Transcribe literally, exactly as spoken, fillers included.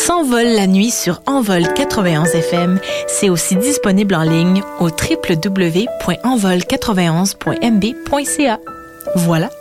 S'envole la nuit sur Envol quatre-vingt-onze F M. C'est aussi disponible en ligne au w w w point envol quatre-vingt-onze point m b point c a. Voilà,